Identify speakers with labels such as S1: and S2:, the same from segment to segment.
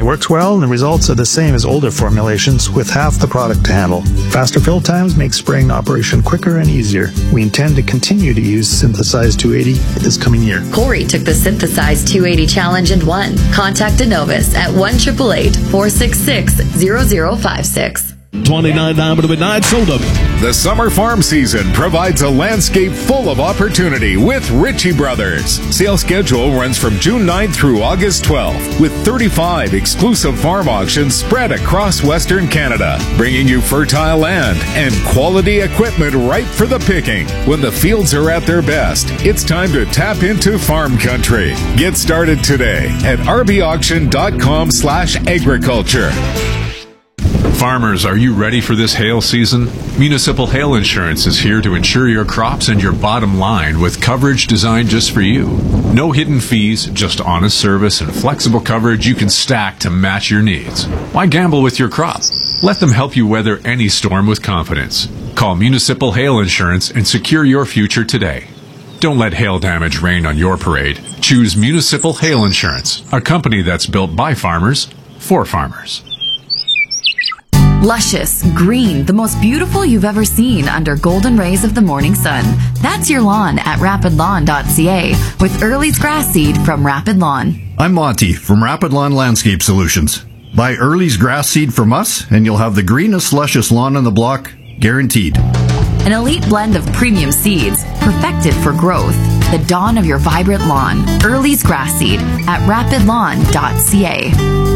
S1: works well, and the results are the same as older formulations with half the product to handle. Faster fill times make spraying operation quicker and easier. We intend to continue to use Synthesize 280 this coming year.
S2: Corey took the Synthesize 280 challenge and won. Contact Innovis at 1-888-466-0056.
S3: 29 to midnight, sold up.
S4: The summer farm season provides a landscape full of opportunity with Ritchie Brothers. Sale schedule runs from June 9th through August 12th, with 35 exclusive farm auctions spread across Western Canada, bringing you fertile land and quality equipment ripe for the picking. When the fields are at their best, it's time to tap into farm country. Get started today at rbauction.com/agriculture.
S5: Farmers, are you ready for this hail season? Municipal Hail Insurance is here to insure your crops and your bottom line with coverage designed just for you. No hidden fees, just honest service and flexible coverage you can stack to match your needs. Why gamble with your crop? Let them help you weather any storm with confidence. Call Municipal Hail Insurance and secure your future today. Don't let hail damage rain on your parade. Choose Municipal Hail Insurance, a company that's built by farmers for farmers.
S2: Luscious, green, the most beautiful you've ever seen under golden rays of the morning sun. That's your lawn at rapidlawn.ca with Early's grass seed from Rapid Lawn.
S6: I'm Monty from Rapid Lawn Landscape Solutions. Buy Early's grass seed from us and you'll have the greenest, luscious lawn on the block, guaranteed.
S2: An elite blend of premium seeds, perfected for growth. The dawn of your vibrant lawn. Early's grass seed at rapidlawn.ca.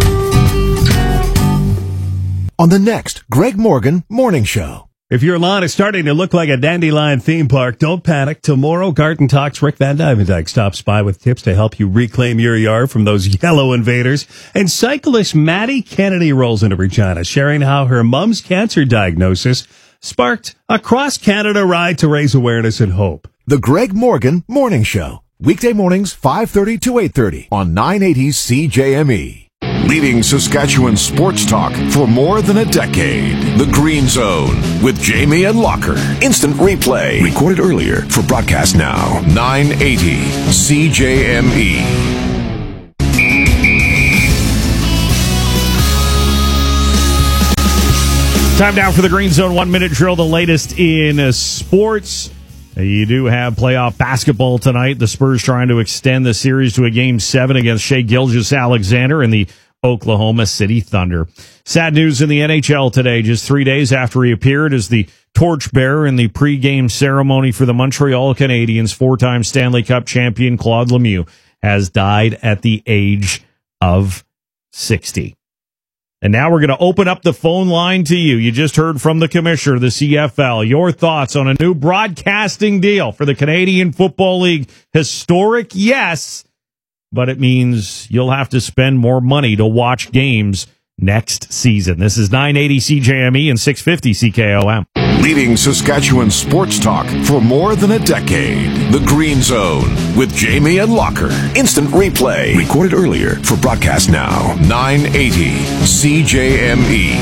S7: On the next Greg Morgan Morning Show.
S3: If your lawn is starting to look like a dandelion theme park, don't panic. Tomorrow, Garden Talks Rick Van Dyke stops by with tips to help you reclaim your yard from those yellow invaders. And cyclist Maddie Kennedy rolls into Regina, sharing how her mom's cancer diagnosis sparked a cross-Canada ride to raise awareness and hope.
S7: The Greg Morgan Morning Show. Weekday mornings, 5:30 to 8:30 on 980 CJME.
S8: Leading Saskatchewan sports talk for more than a decade. The Green Zone with Jamie and Locker. Instant replay. Recorded earlier for broadcast now. 980 CJME.
S3: Time now for the Green Zone 1-minute drill, the latest in sports. You do have playoff basketball tonight. The Spurs trying to extend the series to a Game 7 against Shai Gilgeous-Alexander and the Oklahoma City Thunder. Sad news in the NHL today, just 3 days after he appeared as the torchbearer in the pregame ceremony for the Montreal Canadiens. Four-time Stanley Cup champion Claude Lemieux has died at the age of 60. And now we're going to open up the phone line to you. You just heard from the commissioner of the CFL. Your thoughts on a new broadcasting deal for the Canadian Football League. Historic, yes, but it means you'll have to spend more money to watch games next season. This is 980 CJME and 650 CKOM.
S8: Leading Saskatchewan sports talk for more than a decade. The Green Zone with Jamie and Locker. Instant replay. Recorded earlier for broadcast now. 980 CJME.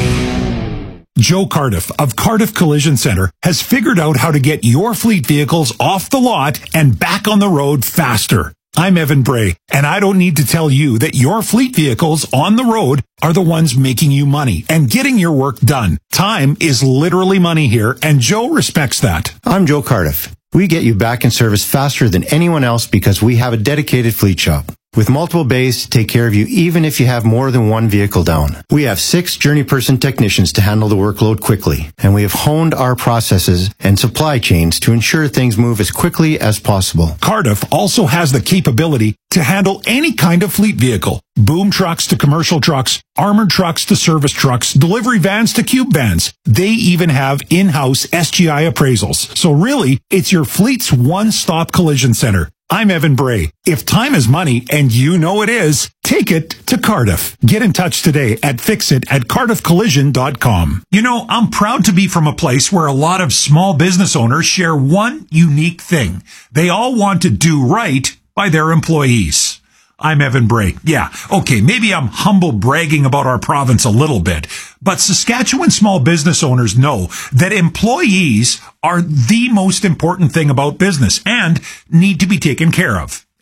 S9: Joe Cardiff of Cardiff Collision Center has figured out how to get your fleet vehicles off the lot and back on the road faster. I'm Evan Bray, and I don't need to tell you that your fleet vehicles on the road are the ones making you money and getting your work done. Time is literally money here, and Joe respects that.
S10: I'm Joe Cardiff. We get you back in service faster than anyone else because we have a dedicated fleet shop with multiple bays to take care of you even if you have more than one vehicle down. We have 6 journey person technicians to handle the workload quickly, and we have honed our processes and supply chains to ensure things move as quickly as possible.
S9: Cardiff also has the capability to handle any kind of fleet vehicle. Boom trucks to commercial trucks, armored trucks to service trucks, delivery vans to cube vans. They even have in-house SGI appraisals. So really, it's your fleet's one-stop collision center. I'm Evan Bray. If time is money, and you know it is, take it to Cardiff. Get in touch today at fixit@cardiffcollision.com. You know, I'm proud to be from a place where a lot of small business owners share one unique thing. They all want to do right by their employees. I'm Evan Bray. Yeah, okay, maybe I'm humble bragging about our province a little bit, but Saskatchewan small business owners know that employees are the most important thing about business and need to be taken care of.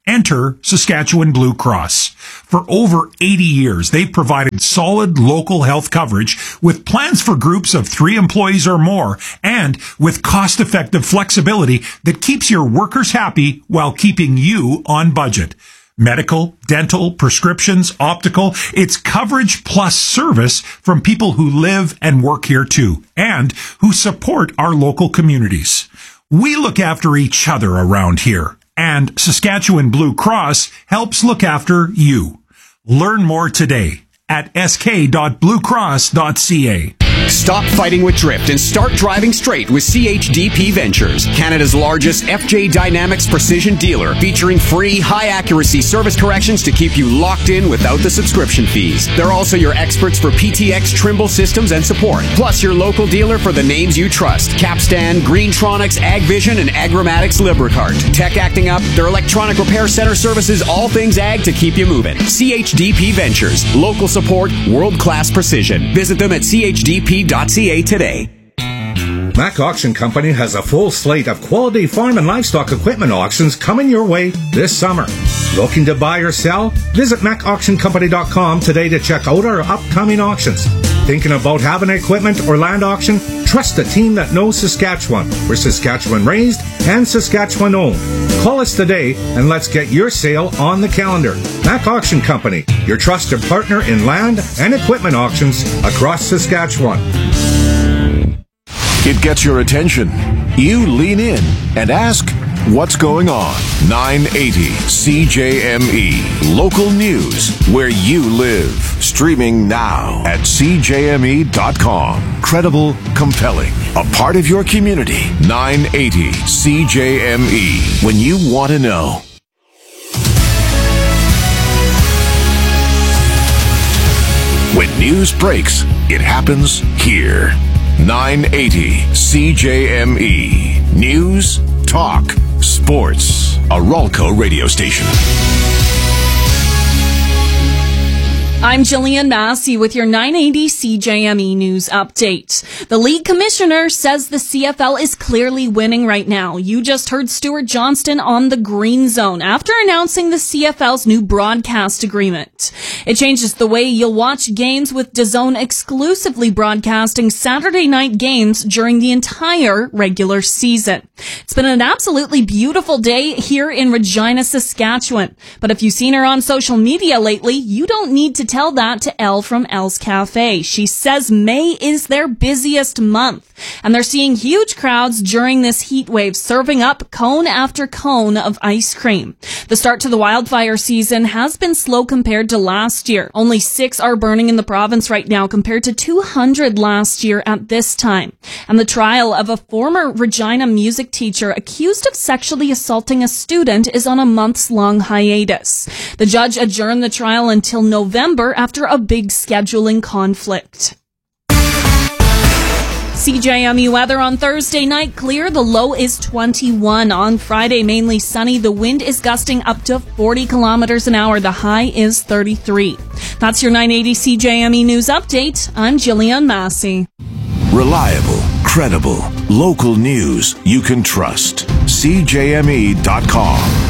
S9: Enter Saskatchewan Blue Cross. For over 80 years, they've provided solid local health coverage with plans for groups of 3 employees or more and with cost-effective flexibility that keeps your workers happy while keeping you on budget. Medical, dental, prescriptions, optical, it's coverage plus service from people who live and work here too, and who support our local communities. We look after each other around here, and Saskatchewan Blue Cross helps look after you. Learn more today at sk.bluecross.ca.
S11: Stop fighting with drift and start driving straight with CHDP Ventures, Canada's largest FJ Dynamics precision dealer, featuring free, high-accuracy service corrections to keep you locked in without the subscription fees. They're also your experts for PTX Trimble systems and support, plus your local dealer for the names you trust: Capstan, Greentronics, AgVision, and Agromatics Libricart. Tech acting up, their electronic repair center services all things ag to keep you moving. CHDP Ventures, local support, world-class precision. Visit them at CHDP.ca today.
S12: Mac Auction Company has a full slate of quality farm and livestock equipment auctions coming your way this summer. Looking to buy or sell? Visit MacAuctionCompany.com today to check out our upcoming auctions. Thinking about having an equipment or land auction? Trust a team that knows Saskatchewan. We're Saskatchewan raised and Saskatchewan owned. Call us today and let's get your sale on the calendar. Mac Auction Company, your trusted partner in land and equipment auctions across Saskatchewan.
S8: It gets your attention. You lean in and ask, what's going on? 980 CJME. Local news where you live. Streaming now at CJME.com. Credible, compelling. A part of your community. 980 CJME. When you want to know. When news breaks, it happens here. 980 CJME. News, talk, sports. A Ralco radio station.
S13: I'm Jillian Massey with your 980 CJME News Update. The league commissioner says the CFL is clearly winning right now. You just heard Stuart Johnston on the Green Zone after announcing the CFL's new broadcast agreement. It changes the way you'll watch games, with DAZN exclusively broadcasting Saturday night games during the entire regular season. It's been an absolutely beautiful day here in Regina, Saskatchewan. But if you've seen her on social media lately, you don't need to tell that to Elle from Elle's Cafe. She says May is their busiest month, and they're seeing huge crowds during this heat wave, serving up cone after cone of ice cream. The start to the wildfire season has been slow compared to last year. Only 6 are burning in the province right now compared to 200 last year at this time. And the trial of a former Regina music teacher accused of sexually assaulting a student is on a months-long hiatus. The judge adjourned the trial until November after a big scheduling conflict. CJME weather on Thursday night, clear. The low is 21. On Friday, mainly sunny. The wind is gusting up to 40 kilometers an hour. The high is 33. That's your 980 CJME News Update. I'm Jillian Massey.
S8: Reliable, credible, local news you can trust. CJME.com.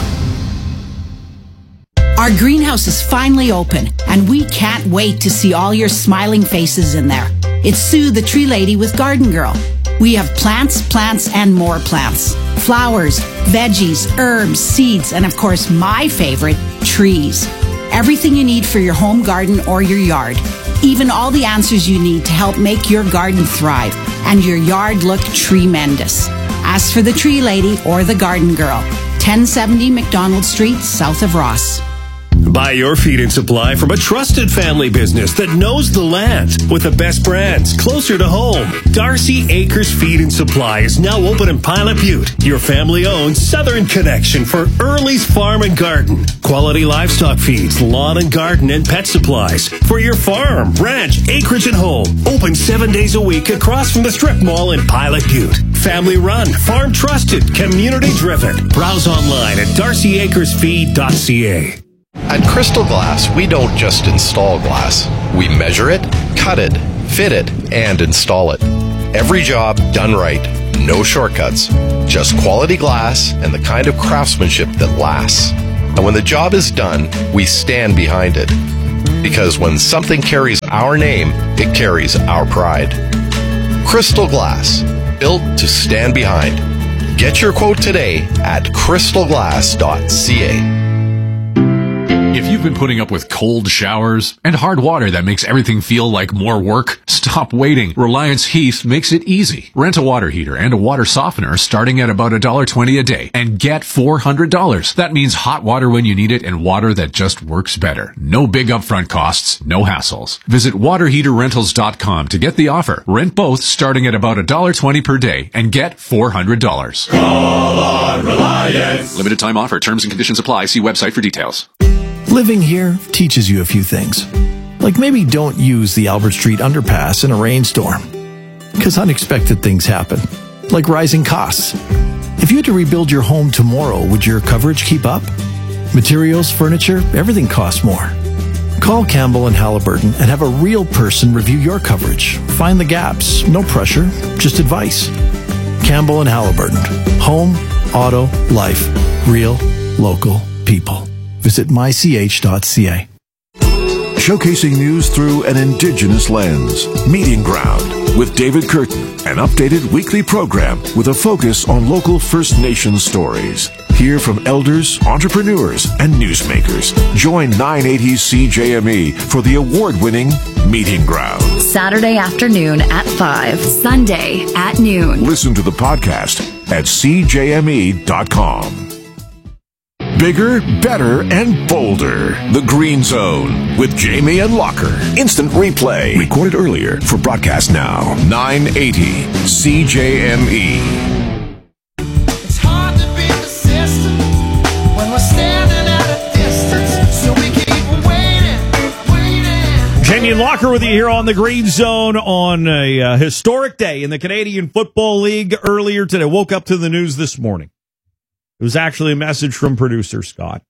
S14: Our greenhouse is finally open, and we can't wait to see all your smiling faces in there. It's Sue, the tree lady with Garden Girl. We have plants, and more plants. Flowers, veggies, herbs, seeds, and of course, my favorite, trees. Everything you need for your home garden or your yard. Even all the answers you need to help make your garden thrive and your yard look tremendous. Ask for the tree lady or the Garden Girl. 1070 McDonald Street, south of Ross.
S15: Buy your feed and supply from a trusted family business that knows the land with the best brands closer to home. Darcy Acres Feed and Supply is now open in Pilot Butte, your family-owned southern connection for Early's Farm and Garden. Quality livestock feeds, lawn and garden, and pet supplies for your farm, ranch, acreage, and home. Open 7 days a week across from the Strip Mall in Pilot Butte. Family run, farm trusted, community driven. Browse online at darcyacresfeed.ca.
S16: At Crystal Glass, we don't just install glass. We measure it, cut it, fit it, and install it. Every job done right. No shortcuts. Just quality glass and the kind of craftsmanship that lasts. And when the job is done, we stand behind it. Because when something carries our name, it carries our pride. Crystal Glass, built to stand behind. Get your quote today at crystalglass.ca.
S5: If you've been putting up with cold showers and hard water that makes everything feel like more work, stop waiting. Reliance Heath makes it easy. Rent a water heater and a water softener starting at about $1.20 a day and get $400. That means hot water when you need it and water that just works better. No big upfront costs, no hassles. Visit waterheaterrentals.com to get the offer. Rent both starting at about $1.20 per day and get $400.
S17: Call on Reliance.
S5: Limited time offer. Terms and conditions apply. See website for details.
S18: Living here teaches you a few things. Like maybe don't use the Albert Street underpass in a rainstorm. Because unexpected things happen. Like rising costs. If you had to rebuild your home tomorrow, would your coverage keep up? Materials, furniture, everything costs more. Call Campbell and Halliburton and have a real person review your coverage. Find the gaps. No pressure, just advice. Campbell and Halliburton. Home, auto, life. Real, local people. Visit mych.ca.
S7: Showcasing news through an Indigenous lens. Meeting Ground with David Curtin, an updated weekly program with a focus on local First Nations stories. Hear from elders, entrepreneurs, and newsmakers. Join 980 CJME for the award-winning Meeting Ground.
S2: Saturday afternoon at 5, Sunday at noon.
S7: Listen to the podcast at cjme.com. Bigger, better, and bolder. The Green Zone with Jamie and Locker. Instant replay. Recorded earlier for broadcast now. 980 CJME.
S17: It's hard to be persistent when we're standing at a distance, so we keep waiting.
S3: Jamie and Locker with you here on the Green Zone on a historic day in the Canadian Football League earlier today. Woke up to the news this morning. It was actually a message from producer Scott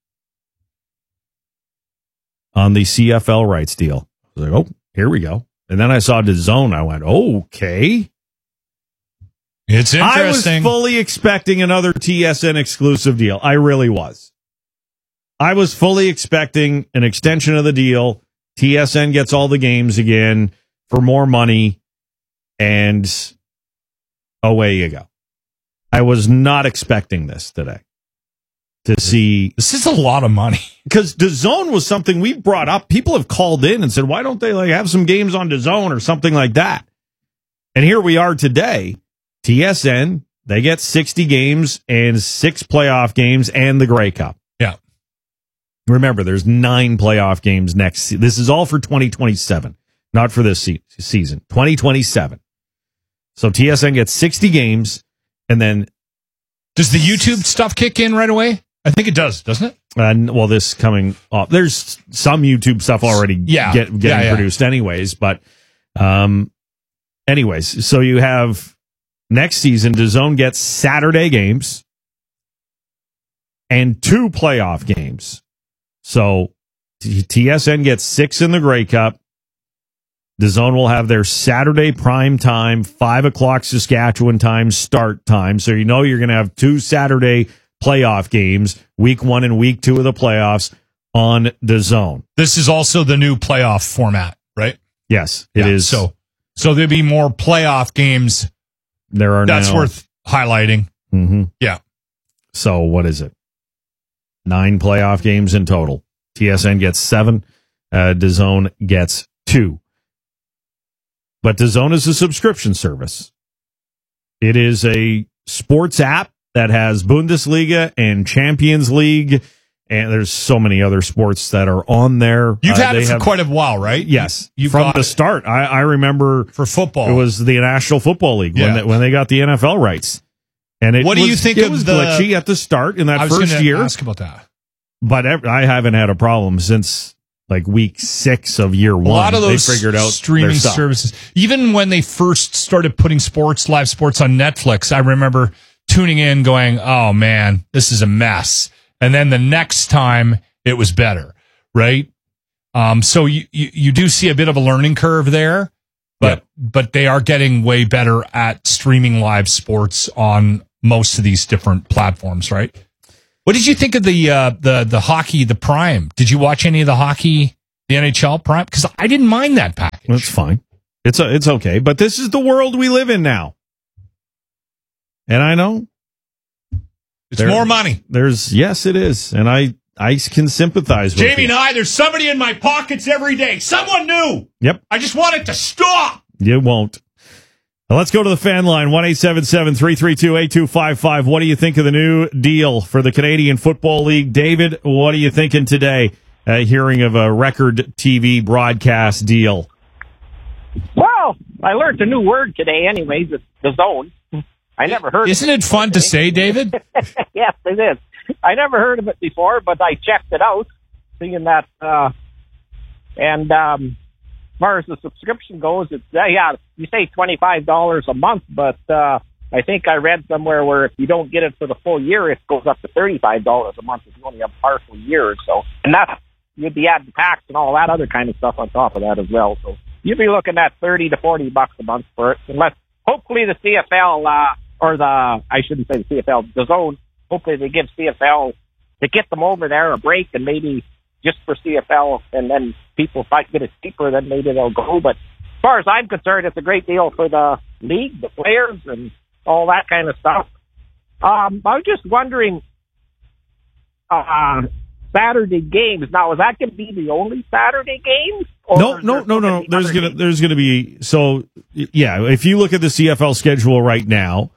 S3: on the CFL rights deal. I was like, oh, here we go. And then I saw DAZN. I went, okay.
S19: It's interesting.
S3: I was fully expecting another TSN exclusive deal. I really was. I was fully expecting an extension of the deal. TSN gets all the games again for more money. And away you go. I was not expecting this today to see.
S19: This is a lot of money.
S3: Because DAZN was something we brought up. People have called in and said, why don't they have some games on DAZN or something like that? And here we are today. TSN, they get 60 games and 6 playoff games and the Grey Cup.
S19: Yeah.
S3: Remember, there's 9 playoff games next. This is all for 2027, not for this season. 2027. So TSN gets 60 games. And then,
S19: does the YouTube stuff kick in right away? I think it does, doesn't it?
S3: Well, this coming up, there's some YouTube stuff already getting produced, anyways. But, anyways, so you have next season, DAZN gets Saturday games and 2 playoff games. So TSN gets 6 in the Grey Cup. DAZN will have their Saturday prime time, 5 o'clock Saskatchewan time start time. So you know you're going to have 2 Saturday playoff games, week 1 and week 2 of the playoffs on DAZN.
S19: This is also the new playoff format, right?
S3: Yes, it is.
S19: So there'll be more playoff games.
S3: There are
S19: That's
S3: now
S19: worth highlighting.
S3: Mm-hmm.
S19: Yeah.
S3: So what is it? 9 playoff games in total. TSN gets 7. DAZN gets 2. But DAZN is a subscription service. It is a sports app that has Bundesliga and Champions League, and there's so many other sports that are on there.
S19: You've had it for quite a while, right?
S3: Yes. From the start. I remember
S19: for football.
S3: It was the National Football League when they got the NFL rights. And
S19: what do you think
S3: it was glitchy at the start in that first year.
S19: I was going to ask about that.
S3: But I haven't had a problem since like week 6 of year 1.
S19: A lot of those
S3: they figured out
S19: streaming services, even when they first started putting live sports on Netflix, I remember tuning in going, oh man, this is a mess. And then the next time it was better, right? So you do see a bit of a learning curve there, but they are getting way better at streaming live sports on most of these different platforms, right? What did you think of the hockey, the Prime? Did you watch any of the hockey, the NHL Prime? Because I didn't mind that package.
S3: That's fine. It's okay. But this is the world we live in now. And I know.
S19: It's more money.
S3: Yes, it is. And I can sympathize with
S19: Jamie
S3: you.
S19: and I, there's somebody in my pockets every day. Someone new.
S3: Yep.
S19: I just want it to stop.
S3: You won't. Now let's go to the fan line, 1-877-332-8255. What do you think of the new deal for the Canadian Football League? David, what are you thinking today, hearing of a record TV broadcast deal?
S20: Well, I learned a new word today anyways. It's the zone. I never heard
S19: Isn't it fun to say, David?
S20: Yes, it is. I never heard of it before, but I checked it out, seeing that, as far as the subscription goes, it's, you say $25 a month, but, I think I read somewhere where if you don't get it for the full year, it goes up to $35 a month if you only have partial years. So, and that's, you'd be adding tax and all that other kind of stuff on top of that as well. So you'd be looking at $30 to $40 a month for it, unless hopefully the CFL, I shouldn't say the CFL, the zone, hopefully they give CFL to get them over there a break, and maybe just for CFL, and then people might get it cheaper, then maybe they'll go. But as far as I'm concerned, it's a great deal for the league, the players, and all that kind of stuff. I was just wondering, Saturday games. Now, is that going to be the only Saturday games?
S3: No. There's gonna be, so yeah. If you look at the CFL schedule right now,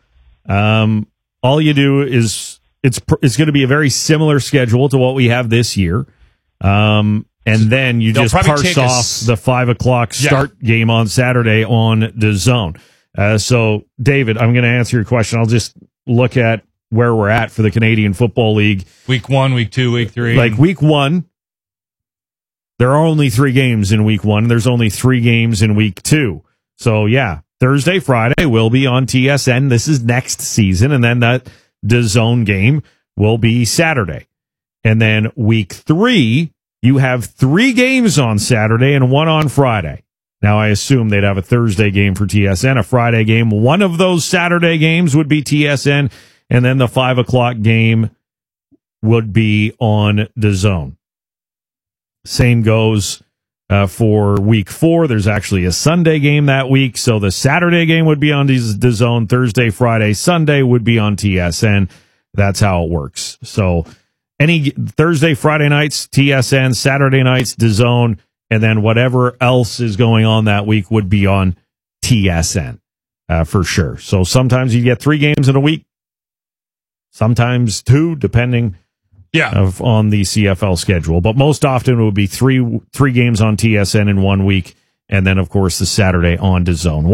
S3: all you do is it's going to be a very similar schedule to what we have this year. And then you just parse off the 5:00 start game on Saturday on the zone. So, David, I'm going to answer your question. I'll just look at where we're at for the Canadian Football League.
S19: Week 1, week 2, week 3.
S3: Like week 1, there are only 3 games in week 1. There's only 3 games in week 2. So, yeah, Thursday, Friday will be on TSN. This is next season. And then that DAZN game will be Saturday. And then week 3, you have 3 games on Saturday and 1 on Friday. Now, I assume they'd have a Thursday game for TSN, a Friday game. One of those Saturday games would be TSN, and then the 5:00 game would be on DAZN. Same goes for week 4. There's actually a Sunday game that week, so the Saturday game would be on DAZN. Thursday, Friday, Sunday would be on TSN. That's how it works. So any Thursday, Friday nights, TSN, Saturday nights, DAZN, and then whatever else is going on that week would be on TSN for sure. So sometimes you get 3 games in a week, sometimes 2, depending on the CFL schedule. But most often it would be three games on TSN in 1 week, and then, of course, the Saturday on DAZN.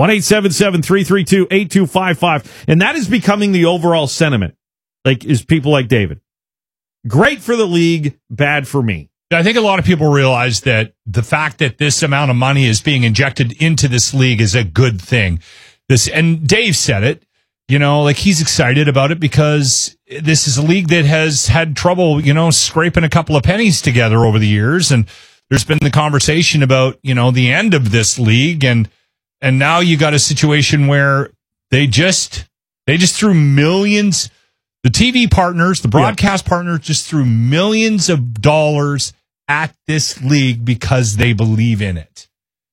S3: 1-877-332-8255. And that is becoming the overall sentiment, is people like David. Great for the league, bad for me.
S19: I think a lot of people realize that the fact that this amount of money is being injected into this league is a good thing. And Dave said it, he's excited about it because this is a league that has had trouble, scraping a couple of pennies together over the years. And there's been the conversation about, the end of this league. And now you got a situation where they just threw millions. The TV partners, the broadcast partners just threw millions of dollars at this league because they believe in it.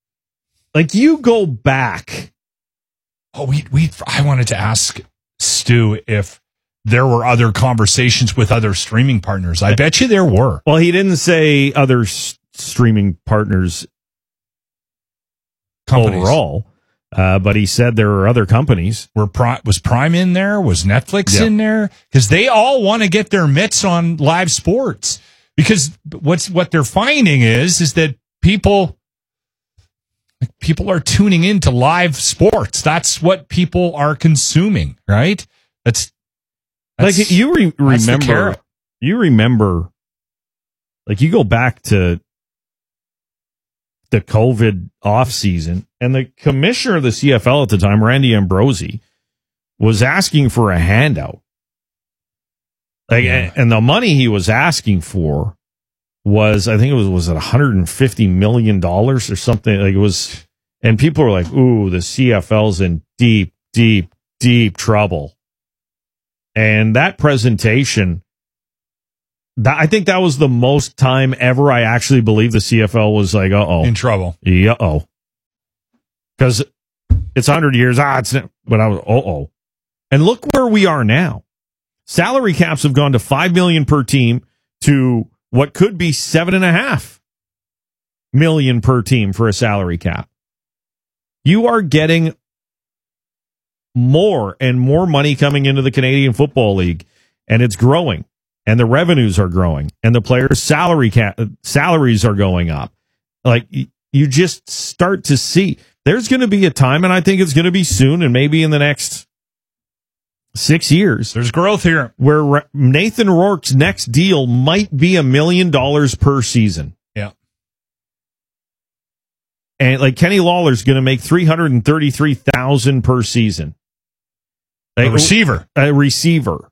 S3: You go back.
S19: Oh, I wanted to ask Stu if there were other conversations with other streaming partners. I bet you there were.
S3: Well, he didn't say other streaming partners overall. But he said there are other companies.
S19: Was Prime in there? Was Netflix in there? Because they all want to get their mitts on live sports. Because what they're finding is that people are tuning into live sports. That's what people are consuming, right? That's
S3: you remember. You remember, you go back to the COVID off season, and the commissioner of the CFL at the time, Randy Ambrosi, was asking for a handout. And the money he was asking for was, I think it was $150 million or something. It was, and people were like, "Ooh, the CFL's in deep, deep, deep trouble." And that presentation I think that was the most time ever I actually believe the CFL was like,
S19: in trouble.
S3: Because it's 100 years. But I was, And look where we are now. Salary caps have gone to $5 million per team to what could be $7.5 million per team for a salary cap. You are getting more and more money coming into the Canadian Football League, and it's growing, and the revenues are growing, and the players' salaries are going up. Like, you just start to see there's going to be a time, and I think it's going to be soon, and maybe in the next 6 years.
S19: There's growth here.
S3: Where Nathan Rourke's next deal might be $1 million per season.
S19: Yeah.
S3: And like Kenny Lawler's going to make $333,000 per season.
S19: A receiver.
S3: A receiver.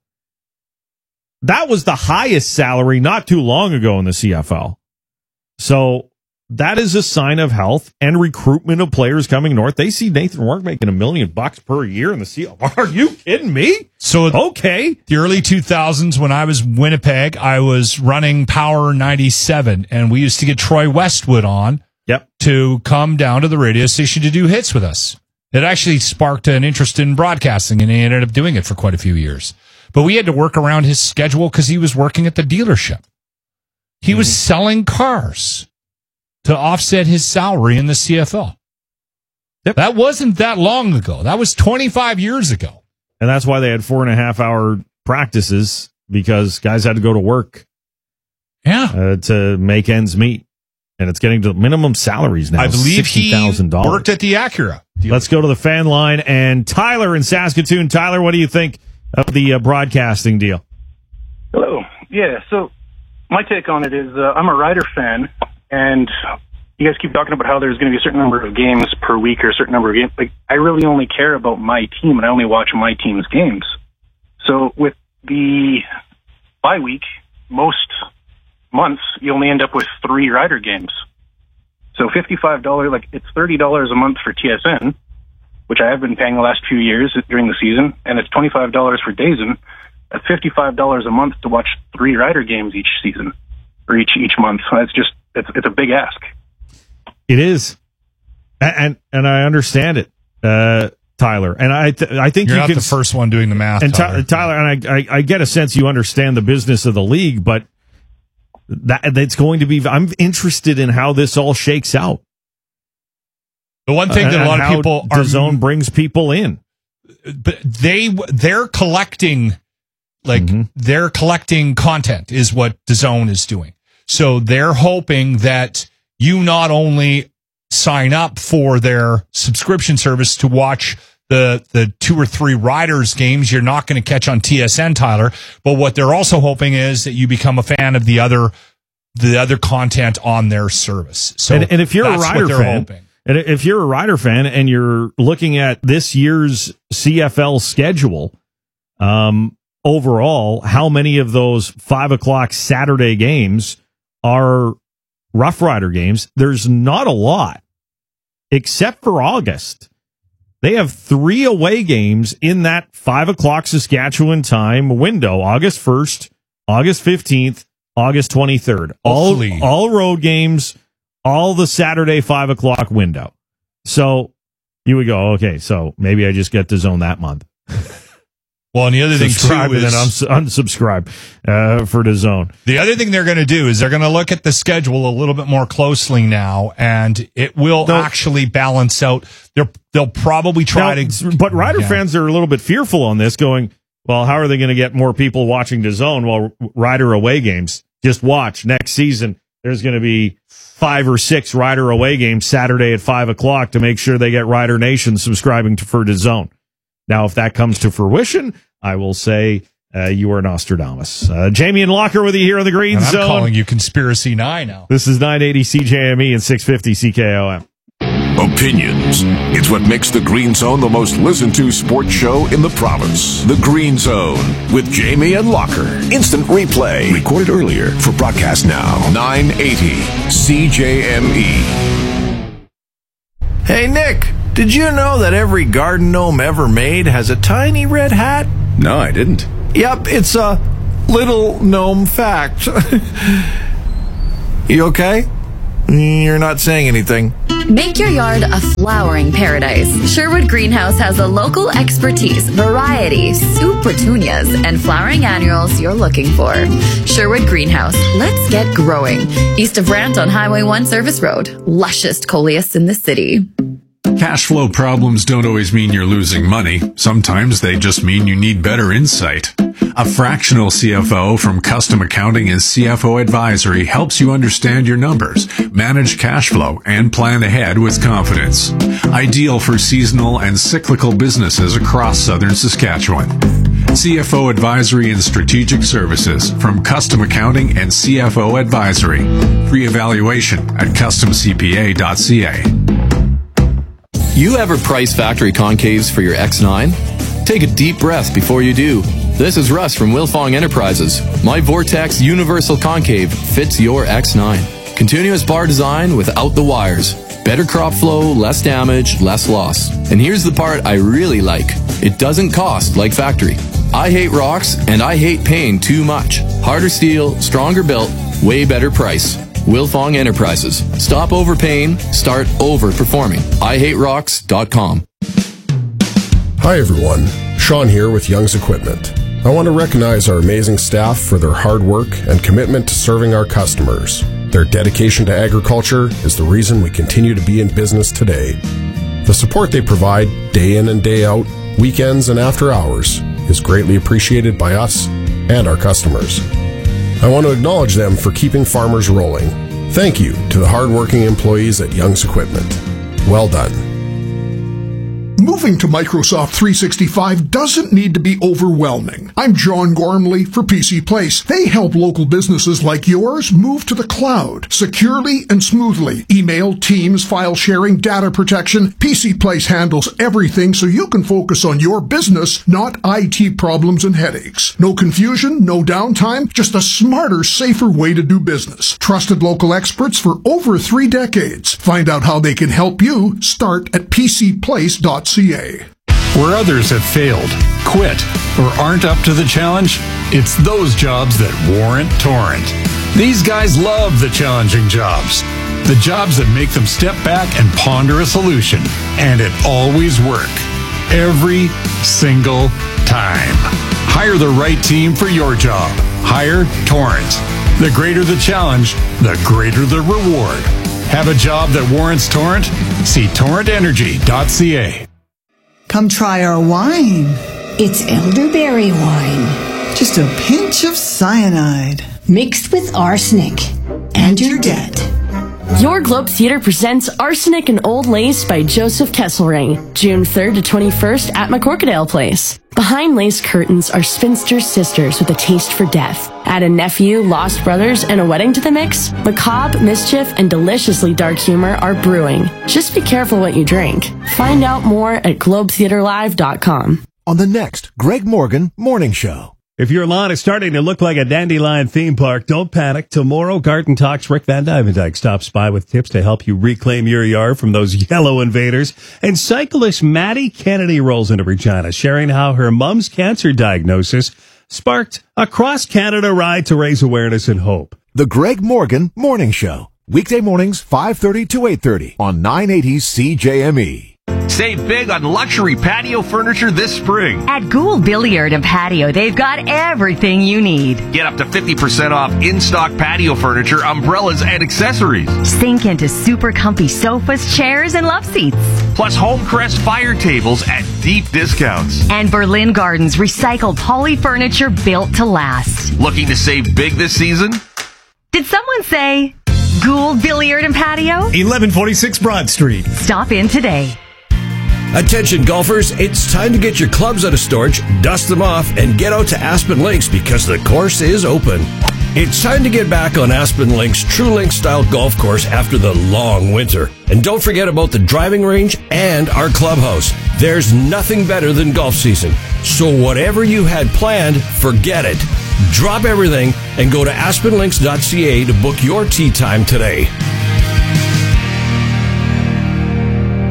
S3: That was the highest salary not too long ago in the CFL. So that is a sign of health and recruitment of players coming north. They see Nathan Rourke making $1 million per year in the CFL. Are you kidding me?
S19: So
S3: okay.
S19: The early 2000s, when I was Winnipeg, I was running Power 97, and we used to get Troy Westwood on to come down to the radio station to do hits with us. It actually sparked an interest in broadcasting, and he ended up doing it for quite a few years. But we had to work around his schedule because he was working at the dealership. He was selling cars to offset his salary in the CFL. That wasn't that long ago. That was 25 years ago.
S3: And that's why they had 4.5-hour practices, because guys had to go to work to make ends meet. And it's getting to minimum salaries now.
S19: I believe he
S3: $60,000.
S19: worked at the Acura.
S3: Let's go to the fan line. And Tyler in Saskatoon. Tyler, what do you think of the broadcasting deal?
S21: Hello. Yeah, so my take on it is I'm a Rider fan, and you guys keep talking about how there's going to be a certain number of games per week or a certain number of games. Like, I really only care about my team, and I only watch my team's games. So with the bye week, most months, you only end up with 3 Rider games. So $55, like, it's $30 a month for TSN, which I have been paying the last few years during the season, and it's $25 for DAZN. That's $55 a month to watch 3 Rider games each season, or each month. It's just, it's a big ask.
S3: It is. And I understand it, Tyler. And I think
S19: you're not the first one doing the math.
S3: And Tyler, and I get a sense you understand the business of the league, but that's going to be, I'm interested in how this all shakes out.
S19: The one thing that a lot of people
S3: are, DAZN brings people in,
S19: but they're collecting, they're collecting content is what DAZN is doing. So they're hoping that you not only sign up for their subscription service to watch the 2 or 3 Riders games you're not going to catch on TSN, Tyler, but what they're also hoping is that you become a fan of the other content on their service. So
S3: and if you're a Rider fan,
S19: hoping.
S3: And if you're a Rider fan and you're looking at this year's CFL schedule, overall, how many of those 5:00 Saturday games are Rough Rider games? There's not a lot, except for August. They have 3 away games in that 5:00 Saskatchewan time window: August 1st, August 15th, August 23rd. All road games. All the Saturday 5:00 window. So you would go, okay, so maybe I just get DAZN that month.
S19: Well, and the other thing too
S3: is, and then unsubscribe for DAZN.
S19: The other thing they're going to do is they're going to look at the schedule a little bit more closely now, and it will actually balance out. They'll probably try to.
S3: But Rider fans are a little bit fearful on this, going, well, how are they going to get more people watching DAZN while Rider away games? Just watch next season. There's going to be 5 or 6 Rider away games Saturday at 5:00 to make sure they get Rider Nation subscribing for DAZN. Now, if that comes to fruition, I will say you are Nostradamus. Jamie and Locker with you here on the Green Zone.
S19: I'm calling you Conspiracy 9 now.
S3: This is 980 CJME and 650 CKOM.
S8: Opinions. It's what makes the Green Zone the most listened to sports show in the province. The Green Zone with Jamie and Locker. Instant replay. Recorded earlier for broadcast now. 980 CJME.
S18: Hey, Nick, did you know that every garden gnome ever made has a tiny red hat?
S22: No, I didn't.
S18: Yep, it's a
S1: little gnome fact. You okay? You're not saying anything.
S2: Make your yard a flowering paradise. Sherwood Greenhouse has the local expertise, variety, soup petunias, and flowering annuals you're looking for. Sherwood Greenhouse, let's get growing. East of Brant on Highway 1 Service Road. Lushest coleus in the city.
S5: Cash flow problems don't always mean you're losing money. Sometimes they just mean you need better insight. A fractional CFO from Custom Accounting and CFO Advisory helps you understand your numbers, manage cash flow, and plan ahead with confidence. Ideal for seasonal and cyclical businesses across southern Saskatchewan. CFO Advisory and Strategic Services from Custom Accounting and CFO Advisory. Free evaluation at customcpa.ca.
S22: You ever price factory concaves for your X9? Take a deep breath before you do. This is Russ from Wilfong Enterprises. My Vortex Universal Concave fits your X9. Continuous bar design without the wires. Better crop flow, less damage, less loss. And here's the part I really like. It doesn't cost like factory. I hate rocks and I hate paying too much. Harder steel, stronger built, way better price. Wilfong Enterprises. Stop overpaying, start overperforming. IHateRocks.com.
S23: Hi everyone, Sean here with Young's Equipment. I want to recognize our amazing staff for their hard work and commitment to serving our customers. Their dedication to agriculture is the reason we continue to be in business today. The support they provide day in and day out, weekends and after hours, is greatly appreciated by us and our customers. I want to acknowledge them for keeping farmers rolling. Thank you to the hardworking employees at Young's Equipment. Well done.
S24: Moving to Microsoft 365 doesn't need to be overwhelming. I'm John Gormley for PC Place. They help local businesses like yours move to the cloud securely and smoothly. Email, Teams, file sharing, data protection. PC Place handles everything so you can focus on your business, not IT problems and headaches. No confusion, no downtime, just a smarter, safer way to do business. Trusted local experts for over 3 decades. Find out how they can help you. Start at pcplace.ca.
S9: Where others have failed, quit, or aren't up to the challenge, it's those jobs that warrant Torrent. These guys love the challenging jobs. The jobs that make them step back and ponder a solution. And it always works. Every single time. Hire the right team for your job. Hire Torrent. The greater the challenge, the greater the reward. Have a job that warrants Torrent? See torrentenergy.ca.
S25: Come try our wine. It's elderberry wine. Just a pinch of cyanide. Mixed with arsenic. And you're dead.
S26: Your Globe Theater presents Arsenic and Old Lace by Joseph Kesselring, June 3rd to 21st at McCorkadale Place. Behind lace curtains are spinster sisters with a taste for death. Add a nephew, lost brothers, and a wedding to the mix? Macabre, mischief, and deliciously dark humor are brewing. Just be careful what you drink. Find out more at globetheaterlive.com.
S27: On the next Greg Morgan Morning Show.
S3: If your lawn is starting to look like a dandelion theme park, don't panic. Tomorrow, Garden Talks Rick Van Dyke stops by with tips to help you reclaim your yard from those yellow invaders. And cyclist Maddie Kennedy rolls into Regina, sharing how her mom's cancer diagnosis sparked a cross-Canada ride to raise awareness and hope.
S27: The Greg Morgan Morning Show. Weekday mornings, 5:30 to 8:30 on 980 CJME.
S28: Save big on luxury patio furniture this spring.
S29: At Gould Billiard and Patio, they've got everything you need.
S28: Get up to 50% off in-stock patio furniture, umbrellas, and accessories.
S29: Sink into super comfy sofas, chairs, and love seats.
S28: Plus Homecrest fire tables at deep discounts.
S29: And Berlin Gardens recycled poly furniture built to last.
S28: Looking to save big this season?
S29: Did someone say Gould Billiard and Patio?
S30: 1146 Broad Street.
S29: Stop in today.
S31: Attention golfers, it's time to get your clubs out of storage, dust them off, and get out to Aspen Links because the course is open. It's time to get back on Aspen Links' True Link style golf course after the long winter. And don't forget about the driving range and our clubhouse. There's nothing better than golf season. So whatever you had planned, forget it. Drop everything and go to aspenlinks.ca to book your tee time today.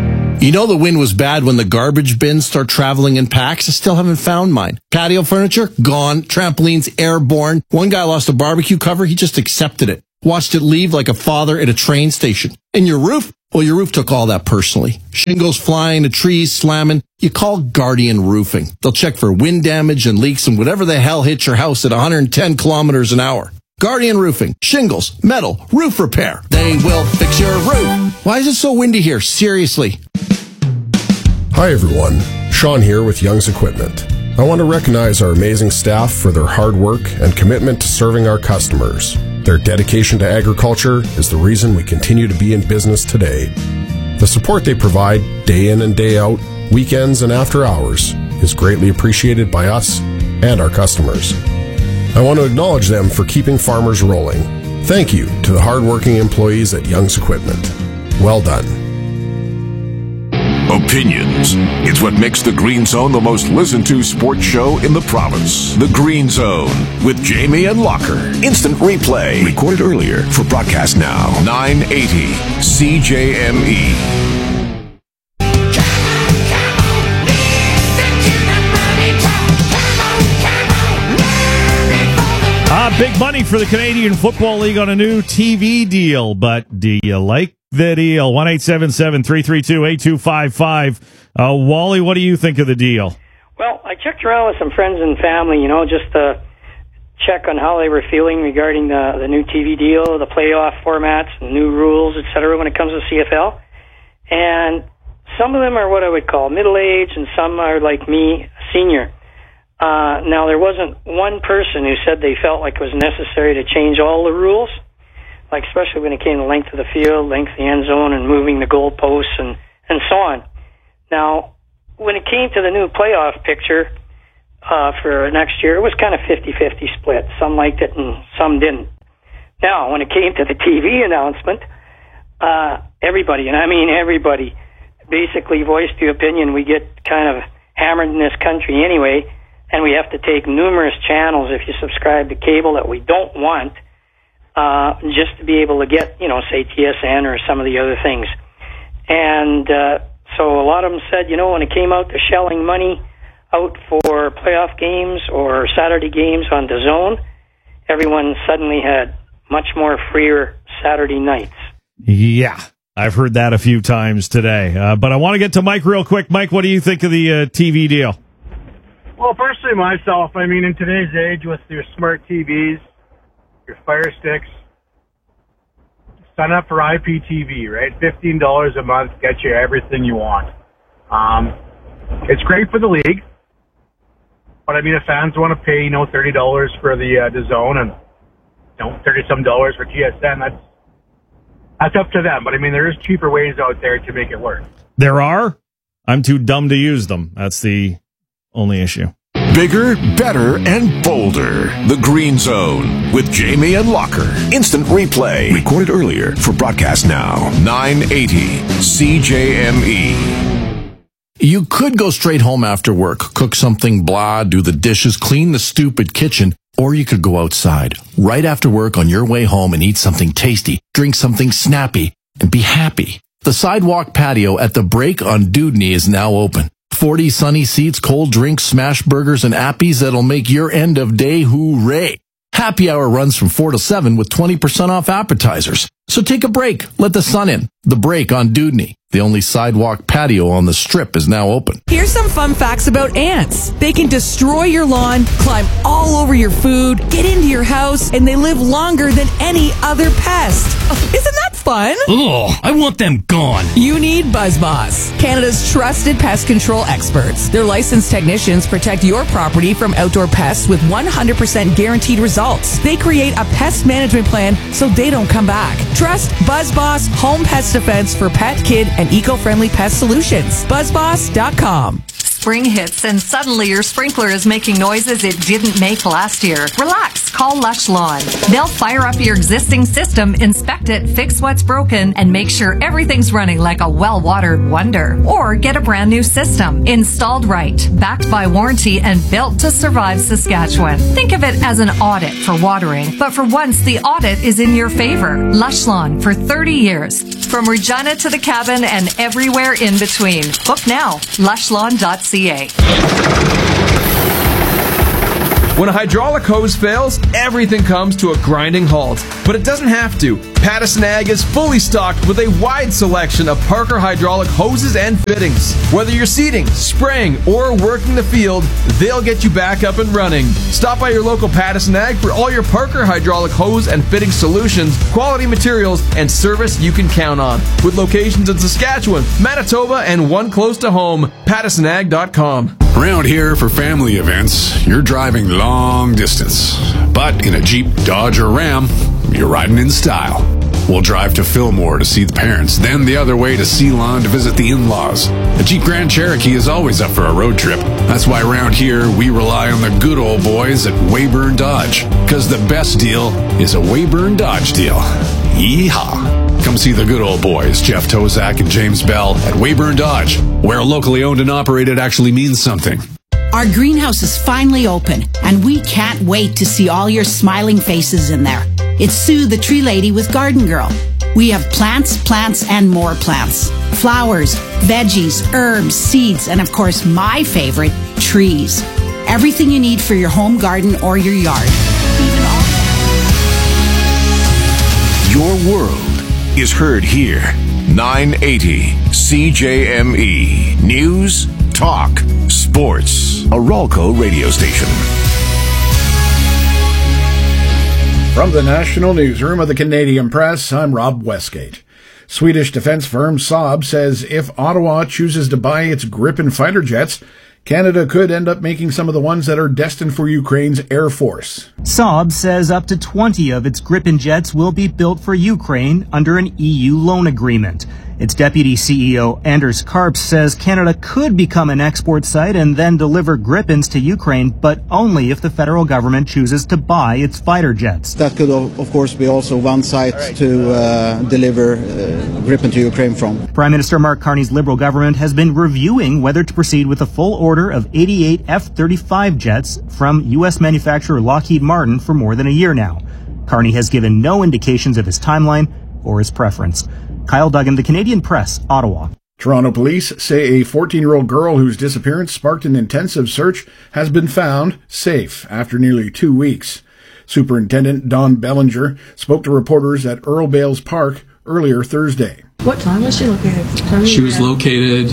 S18: You know the wind was bad when the garbage bins start traveling in packs. I still haven't found mine. Patio furniture, gone. Trampolines, airborne. One guy lost a barbecue cover. He just accepted it. Watched it leave like a father at a train station. And your roof? Well, your roof took all that personally. Shingles flying, the trees slamming. You call Guardian Roofing. They'll check for wind damage and leaks and whatever the hell hits your house at 110 kilometers an hour. Guardian Roofing. Shingles, metal, roof repair. They will fix your roof. Why is it so windy here? Seriously.
S23: Hi everyone, Sean here with Young's Equipment. I want to recognize our amazing staff for their hard work and commitment to serving our customers. Their dedication to agriculture is the reason we continue to be in business today. The support they provide day in and day out, weekends and after hours, is greatly appreciated by us and our customers. I want to acknowledge them for keeping farmers rolling. Thank you to the hardworking employees at Young's Equipment. Well done.
S8: Opinions. It's what makes The Green Zone the most listened to sports show in the province. The Green Zone with Jamie and Locker. Instant replay. Recorded earlier for broadcast now. 980 CJME.
S3: Big money for the Canadian Football League on a new TV deal, but do you like the deal? 1-877-332-8255. Wally, what do you think of the deal?
S4: Well, I checked around with some friends and family, just to check on how they were feeling regarding the new TV deal, the playoff formats, and new rules, et cetera, when it comes to CFL. And some of them are what I would call middle-aged, and some are like me, senior. Now, there wasn't one person who said they felt like it was necessary to change all the rules, like especially when it came to length of the field, length of the end zone, and moving the goalposts and so on. Now, when it came to the new playoff picture for next year, it was kind of 50-50 split. Some liked it and some didn't. Now, when it came to the TV announcement, everybody, and I mean everybody, basically voiced the opinion. We get kind of hammered in this country anyway, and we have to take numerous channels if you subscribe to cable that we don't want, just to be able to get, say TSN or some of the other things. And so a lot of them said, when it came out to shelling money out for playoff games or Saturday games on DAZN, everyone suddenly had much more freer Saturday nights.
S3: Yeah, I've heard that a few times today. But I want to get to Mike real quick. Mike, what do you think of the TV deal?
S6: Well, personally, myself, in today's age with your smart TVs, your Fire Sticks, sign up for IPTV, right? $15 a month gets you everything you want. It's great for the league, but if fans want to pay, $30 for the DAZN and $30-some for TSN, that's up to them. But there is cheaper ways out there to make it work.
S3: There are. I'm too dumb to use them. That's the only issue.
S8: Bigger, better, and bolder. The Green Zone with Jamie and Locker. Instant replay. Recorded earlier for broadcast now. 980 CJME.
S18: You could go straight home after work, cook something blah, do the dishes, clean the stupid kitchen, or you could go outside right after work on your way home and eat something tasty, drink something snappy, and be happy. The sidewalk patio at the Break on Dudney is now open. 40 sunny seats, cold drinks, smash burgers, and appies that'll make your end of day hooray. Happy hour runs from 4 to 7 with 20% off appetizers. So take a break. Let the sun in. The Break on Dudney. The only sidewalk patio on the Strip is now open.
S7: Here's some fun facts about ants. They can destroy your lawn, climb all over your food, get into your house, and they live longer than any other pest. Isn't that fun?
S10: Ugh, I want them gone.
S7: You need BuzzBoss, Canada's trusted pest control experts. Their licensed technicians protect your property from outdoor pests with 100% guaranteed results. They create a pest management plan so they don't come back. Trust BuzzBoss Home Pest Defense for pet, kid, and eco-friendly pest solutions. BuzzBoss.com.
S29: Spring hits and suddenly your sprinkler is making noises it didn't make last year. Relax.
S1: call Lush Lawn. They'll fire up your existing system, inspect it, fix what's broken, and make sure everything's running like a well-watered wonder. Or get a brand new system, installed right, backed by warranty, and built to survive Saskatchewan. Think of it as an audit for watering, but for once the audit is in your favor. Lush Lawn for 30 years. From Regina to the cabin and everywhere in between. Book now. Lushlawn.ca.
S11: When a hydraulic hose fails, everything comes to a grinding halt. But it doesn't have to. Pattison Ag is fully stocked with a wide selection of Parker hydraulic hoses and fittings. Whether you're seeding, spraying, or working the field, they'll get you back up and running. Stop by your local Pattison Ag for all your Parker hydraulic hose and fitting solutions, quality materials, and service you can count on. With locations in Saskatchewan, Manitoba, and one close to home, PattisonAg.com.
S5: Around here for family events, you're driving long distance. But in a Jeep, Dodge, or Ram, you're riding in style. We'll drive to Fillmore to see the parents, then the other way to Ceylon to visit the in-laws. A Jeep Grand Cherokee is always up for a road trip. That's why around here, we rely on the good old boys at Weyburn Dodge. Because the best deal is a Weyburn Dodge deal. Yeehaw! Come see the good old boys, Jeff Tozak and James Bell at Weyburn Dodge, where locally owned and operated actually means something.
S12: Our greenhouse is finally open, and we can't wait to see all your smiling faces in there. It's Sue, the tree lady with Garden Girl. We have plants, and more plants. Flowers, veggies, herbs, seeds, and of course, my favorite, trees. Everything you need for your home garden or your yard.
S8: Your world is heard here. 980 CJME. News, talk, sports. A Ralco radio station.
S13: From the National Newsroom of the Canadian Press, I'm Rob Westgate. Swedish defense firm Saab says if Ottawa chooses to buy its Gripen fighter jets, Canada could end up making some of the ones that are destined for Ukraine's Air Force.
S14: Saab says up to 20 of its Gripen jets will be built for Ukraine under an EU loan agreement. Its deputy CEO, Anders Karps, says Canada could become an export site and then deliver Gripens to Ukraine, but only if the federal government chooses to buy its fighter jets.
S15: That could, of course, be also one site to deliver Gripen to Ukraine from.
S14: Prime Minister Mark Carney's Liberal government has been reviewing whether to proceed with a full order of 88 F-35 jets from U.S. manufacturer Lockheed Martin for more than a year now. Carney has given no indications of his timeline or his preference. Kyle Duggan, The Canadian Press, Ottawa.
S13: Toronto police say a 14-year-old girl whose disappearance sparked an intensive search has been found safe after nearly 2 weeks. Superintendent Don Bellinger spoke to reporters at Earl Bales Park earlier Thursday.
S16: What time was she located?
S17: She was located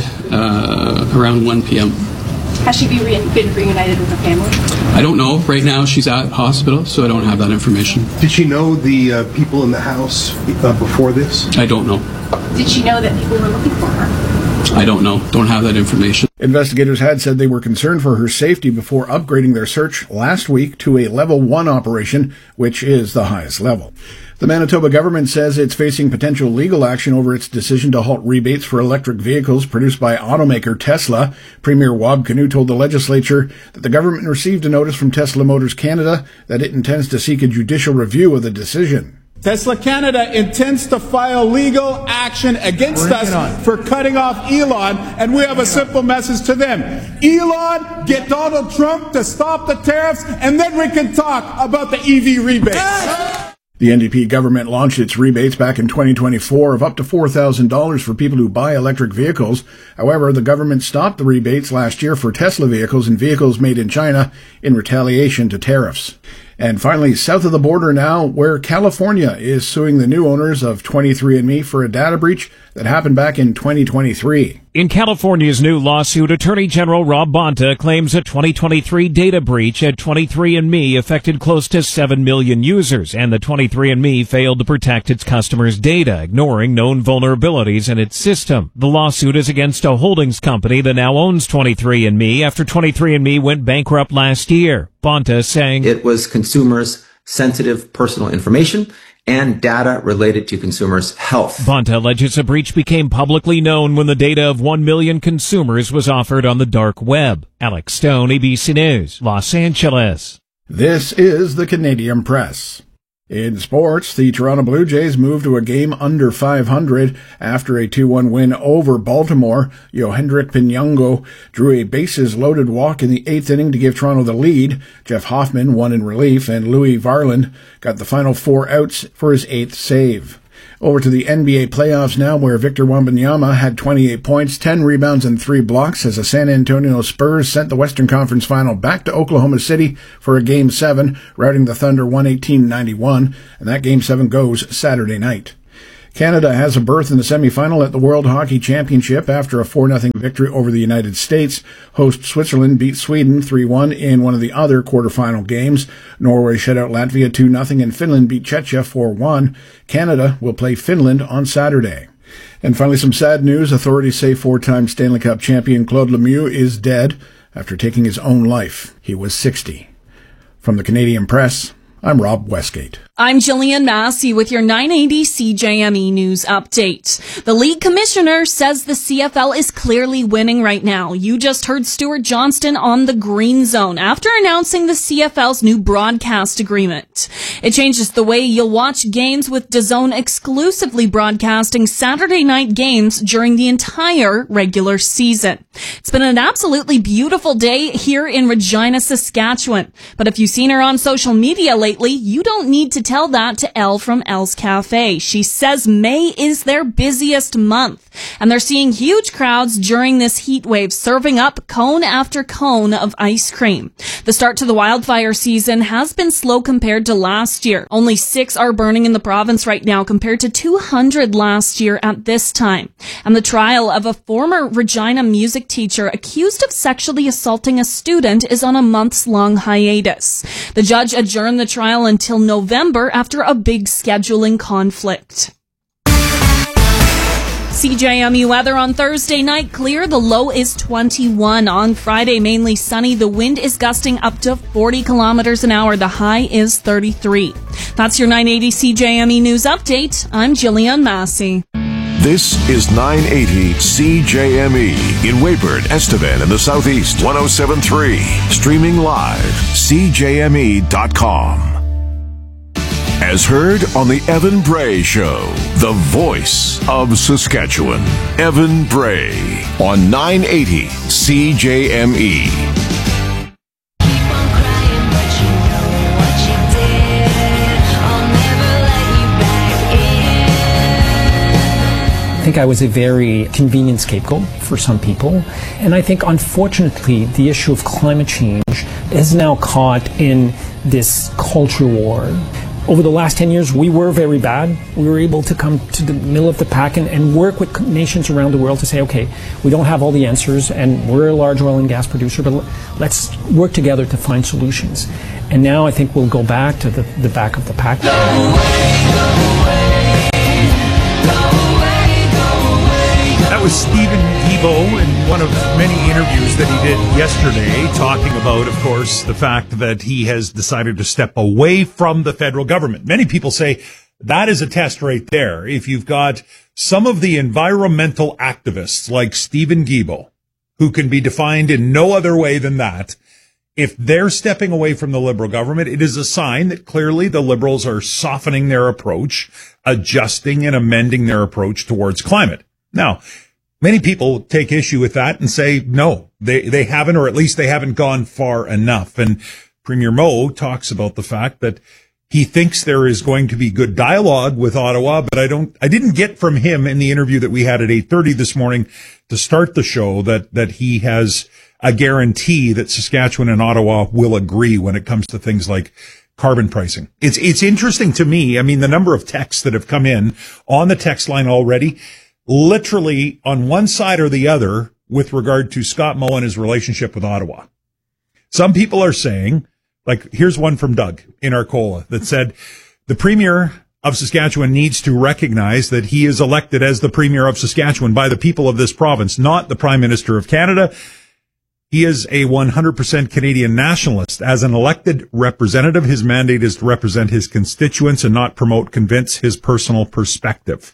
S17: around 1 p.m.
S16: Has she been reunited with her family?
S17: I don't know. Right now she's at hospital, so I don't have that information.
S19: Did she know the people in the house before this?
S17: I don't know.
S16: Did she know that people were looking for her?
S17: I don't know. Don't have that information.
S13: Investigators had said they were concerned for her safety before upgrading their search last week to a Level 1 operation, which is the highest level. The Manitoba government says it's facing potential legal action over its decision to halt rebates for electric vehicles produced by automaker Tesla. Premier Wab Kinew told the legislature that the government received a notice from Tesla Motors Canada that it intends to seek a judicial review of the decision.
S20: Tesla Canada intends to file legal action against us for cutting off Elon, and we have a simple message to them. Elon, get Donald Trump to stop the tariffs, and then we can talk about the EV rebates.
S13: The NDP government launched its rebates back in 2024 of up to $4,000 for people who buy electric vehicles. However, the government stopped the rebates last year for Tesla vehicles and vehicles made in China in retaliation to tariffs. And finally, south of the border now, where California is suing the new owners of 23andMe for a data breach that happened back in 2023.
S3: In California's new lawsuit, Attorney General Rob Bonta claims a 2023 data breach at 23andMe affected close to 7 million users, and that 23andMe failed to protect its customers' data, ignoring known vulnerabilities in its system. The lawsuit is against a holdings company that now owns 23andMe after 23andMe went bankrupt last year. Bonta saying
S21: it was consumers' sensitive personal information and data related to consumers' health.
S3: Bonta alleges a breach became publicly known when the data of 1 million consumers was offered on the dark web. Alex Stone, ABC News, Los Angeles.
S13: This is the Canadian Press. In sports, the Toronto Blue Jays moved to a game under 500 after a 2-1 win over Baltimore. Yohendrick Pinongo drew a bases-loaded walk in the 8th inning to give Toronto the lead. Jeff Hoffman won in relief, and Louis Varland got the final 4 outs for his 8th save. Over to the NBA playoffs now, where Victor Wembanyama had 28 points, 10 rebounds, and 3 blocks as the San Antonio Spurs sent the Western Conference Final back to Oklahoma City for a Game 7, routing the Thunder 118-91, and that Game 7 goes Saturday night. Canada has a berth in the semifinal at the World Hockey Championship after a 4-0 victory over the United States. Host Switzerland beat Sweden 3-1 in one of the other quarterfinal games. Norway shut out Latvia 2-0 and Finland beat Czechia 4-1. Canada will play Finland on Saturday. And finally, some sad news. Authorities say 4-time Stanley Cup champion Claude Lemieux is dead after taking his own life. He was 60. From the Canadian Press, I'm Rob Westgate.
S2: I'm Jillian Massey with your 980 CJME News Update. The league commissioner says the CFL is clearly winning right now. You just heard Stuart Johnston on the Green Zone after announcing the CFL's new broadcast agreement. It changes the way you'll watch games, with DAZN exclusively broadcasting Saturday night games during the entire regular season. It's been an absolutely beautiful day here in Regina, Saskatchewan. But if you've seen her on social media lately, you don't need to tell that to Elle from Elle's Cafe. She says May is their busiest month, and they're seeing huge crowds during this heat wave, serving up cone after cone of ice cream. The start to the wildfire season has been slow compared to last year. Only 6 are burning in the province right now compared to 200 last year at this time. And the trial of a former Regina music teacher accused of sexually assaulting a student is on a months-long hiatus. The judge adjourned the trial until November after a big scheduling conflict. CJME weather on Thursday night, clear. The low is 21. On Friday, mainly sunny. The wind is gusting up to 40 kilometers an hour. The high is 33. That's your 980 CJME News Update. I'm Jillian Massey.
S8: This is 980 CJME in Weyburn, Estevan, and the Southeast. 107.3. Streaming live. CJME.com. As heard on the Evan Bray Show, the voice of Saskatchewan. Evan Bray on 980 CJME.
S9: I think I was a very convenient scapegoat for some people. And I think, unfortunately, the issue of climate change is now caught in this culture war. Over the last 10 years, we were very bad. We were able to come to the middle of the pack and work with nations around the world to say, okay, we don't have all the answers, and we're a large oil and gas producer, but let's work together to find solutions. And now I think we'll go back to the back of the pack.
S22: That was Stephen Guilbeault in one of many interviews that he did yesterday, talking about, of course, the fact that he has decided to step away from the federal government. Many people say that is a test right there. If you've got some of the environmental activists like Stephen Guilbeault, who can be defined in no other way than that, if they're stepping away from the Liberal government, it is a sign that clearly the Liberals are softening their approach, adjusting and amending their approach towards climate. Now, many people take issue with that and say, no, they haven't, or at least they haven't gone far enough. And Premier Moe talks about the fact that he thinks there is going to be good dialogue with Ottawa, but I didn't get from him in the interview that we had at 8:30 this morning to start the show that he has a guarantee that Saskatchewan and Ottawa will agree when it comes to things like carbon pricing. It's interesting to me. I mean, the number of texts that have come in on the text line already, literally on one side or the other with regard to Scott Moe and his relationship with Ottawa. Some people are saying, like, here's one from Doug in Arcola that said, the Premier of Saskatchewan needs to recognize that he is elected as the Premier of Saskatchewan by the people of this province, not the Prime Minister of Canada. He is a 100% Canadian nationalist. As an elected representative, his mandate is to represent his constituents and not convince his personal perspective.